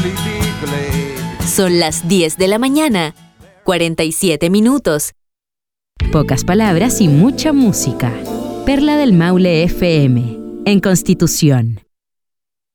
Son las 10 de la mañana, 47 minutos. Pocas palabras y mucha música. Perla del Maule FM, en Constitución.